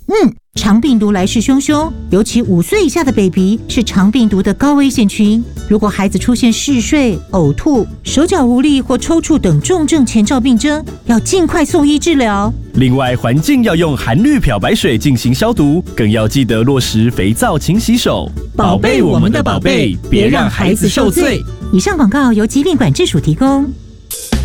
肠病毒来势汹汹，尤其5岁以下的 baby 是肠病毒的高危险群。如果孩子出现嗜睡、呕吐、手脚无力或抽搐等重症前兆病征，要尽快送医治疗。 另外，环境要用含氯漂白水进行消毒，更要记得落实肥皂勤洗手。 宝贝我们的宝贝，别让孩子受罪。 以上广告由疾病管制署提供。